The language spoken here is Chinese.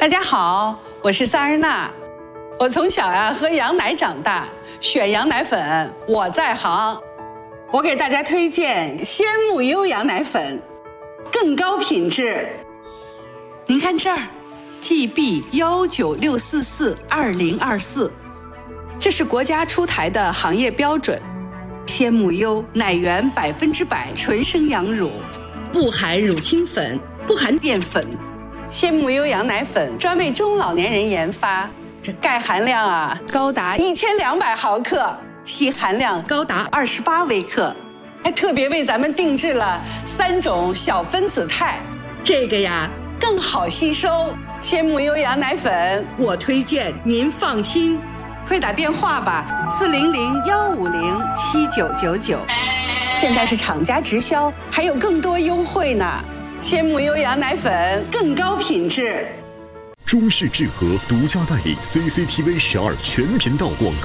大家好，我是萨日娜。我从小喝羊奶长大，选羊奶粉我在行。我给大家推荐鲜木优羊奶粉，更高品质。您看这儿 ，GB196442024，这是国家出台的行业标准。鲜木优奶源100%纯生羊乳，不含乳清粉，不含淀粉。鲜木优羊奶粉专为中老年人研发，这钙含量高达1200毫克，硒含量高达28微克，还特别为咱们定制了3种小分子肽，这个更好吸收。鲜木优羊奶粉我推荐，您放心。快打电话吧，400-150-7999，现在是厂家直销，还有更多优惠呢。鲜木优羊奶粉更高品质。 中视智和独家代理 CCTV12全频道广告。